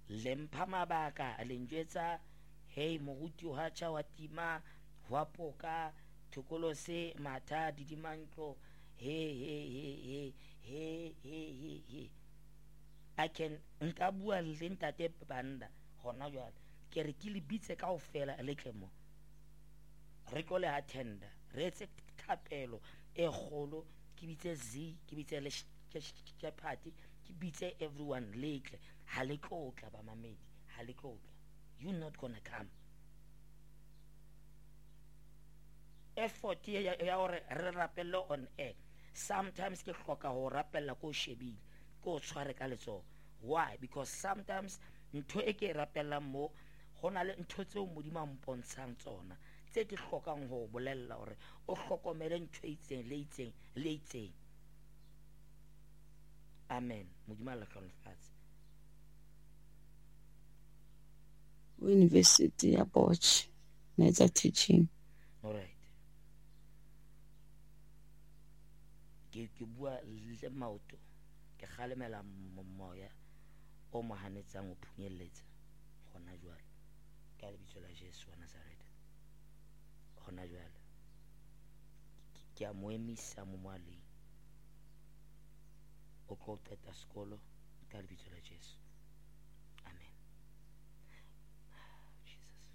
le mpha mabaka le njwetsa hey moruti wa cha wa tima wa poka thukolose matha didimantlo he I can nka bua le ntate banda hona jwale ke re ke le bitse kaofela le tlemo re tlo le attenda re etse thapelo e kgolo ke bitse zi ke bitse le party ke bitse everyone letle ha le tlotla ba mamedi ha le tlotla you not gonna come effort ya hore re rapelle on air sometimes ke hloka ho rapella ko shebile ko tshware ka letso. Why? Because sometimes ntho e ke rapella mo hona le ntho tseo modimo a mpontshang tsona tse ke hlokang ho bolella hore o hlokomele ntho itseng le itseng. Amen. Modimo a hlokomfatse. University ya Potch netsa teaching. All right. Ke bua le maoto ke kgalemela moya o mohanetsang o phunyeletsa hona jwale ka lebitso la Jesu wa Nazareth hona jwale ke a mo emisa mo moaleng o tlo qeta sekolo ka lebitso la Jesu. Amen. Jesus.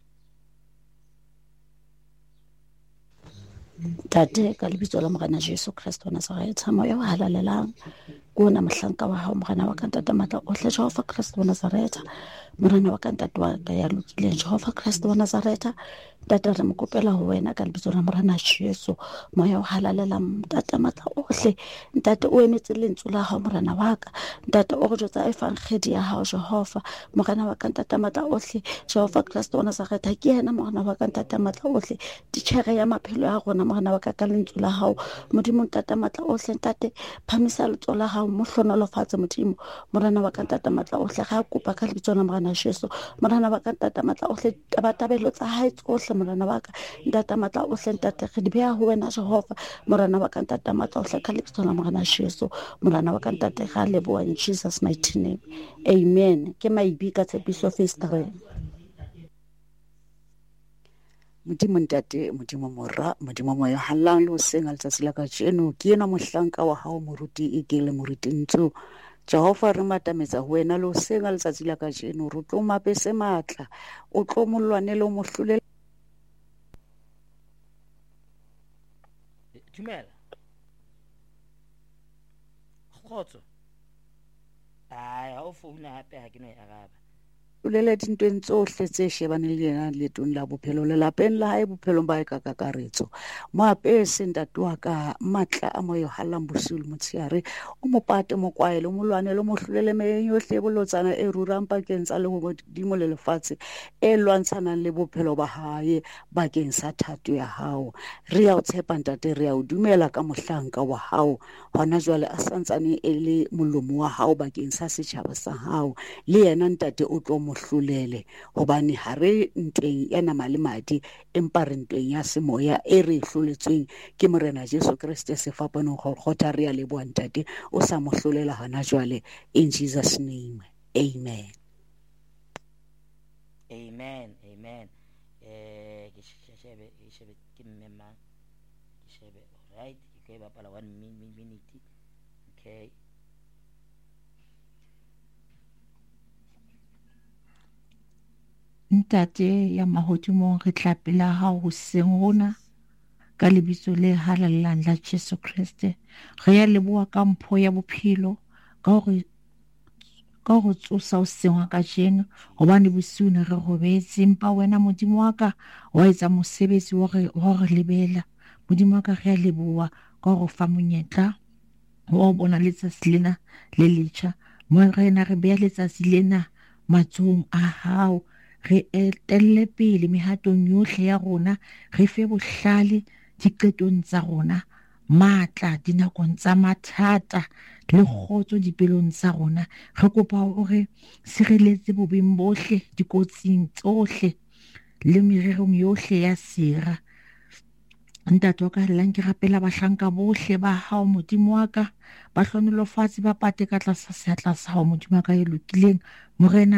Tate ka lebitso la Morena Jesu Kristo wa Nazareth moya wa halalelang kuna mohlanka wa hao Morena wa kantata matla ohle Jehova Kristo wa Nazareth Morena wa kantata wa ka ya lokile Jehova Kristo wa Nazareth tata re mokopela ho wena ka lebitso la Morena Jesu moya wa halalelang tata matla ohle ntate o emetse lentswe la hao Morena wa ka ntate o re jotsa e fang khedi ya hao Jehova Morena wa kantata matla ohle Jehova Kristo wa Nazareth ke yena Morena wa kantata matla ohle titjhere ya maphelo a rona Morena wa ka ka lentswe la hao modimo tata matla ohle ntate phamisa letso la hao mo hlonolofatse modimo Morena wa ka tata matla ohle ga kopa ka lebitso la Morena Jesu Morena wa ka tata matla ohle tabatabelo tsa hae tsohle Morena wa ka tata matla ohle ntate re di beha ho wena Jehova Morena wa ka tata matla ohle ka lebitso la Morena Jesu Morena wa ka tata ga leboha in Jesus mighty name amen ke maibi ka tshepiso festere modimo ntate modimo morra modimo moya hallang le o senga letsatsi la ka jeno ke ena mohlanka wa hao moruti e ke le moruti ntso Jehova re matametsa ho wena le o senga letsatsi la ka jeno re tlo mapese matla o tlo mollwane le o mohlule Dumela khotso ai ha o founa hape ha ke no e araba ulele dintweng tsohle tse shebaneng le yena letong la bophelo le lapeng la hae bophelong ba ka kakaretso mo apese ntate wa ka matla a mo yohallang bosiu le motsheare o mo pate mo kwaele mo lwane le mo hlolele meyeng yohle bolotsana e rurang pakeng tsa le godimo le lefatshe e lwantshanang le bophelo ba hae bakeng sa thato ya hao re ya o tshepa ntate re ya o dumela ka mohlanka wa hao hona jwale a santsane e le molomo wa hao bakeng sa setjhaba sa hao le yena ntate o tlo mohlolele hobane ha re ntweng ya nama le madi empa re ntweng ya semoya e re hloletsweng ke Morena Jesu Kriste sefapanong khotha re ya leboha ntate o sa mohlolela hana jwale in Jesus name amen amen ke shebe ke mmema ke shebe all right ke bapala 1 minute okay ntate ya mahodimo re tlapela ha ho seng rona ka lebitso le halallang la Jesu Kriste re ya leboha ka mpho ya bophelo ka ho tsosa o sengwa ka jeno hobane bosiu ne re robetse empa wena modimo wa ka wa etsa mosebetsi wa re lebela modimo wa ka re ya leboha ka ho fa monyetla wa bona letsatsi lena le letjha mo rena re beha letsatsi lena matsohong a hao re etelle pele mehatong yohle ya rona re fe bohlale diqetong tsa rona matla dinakong tsa mathata le kgotso dipelong tsa rona re kopa hore sireletse bobeng bohle dikotsing tsohle le mererong yohle ya sera ntate wa ka lang ke rapela bahlanka bohle ba hao modimo wa ka ba hlonolofatse ba pate ka tlasa seatla sa hao modimo wa ka e lokileng morena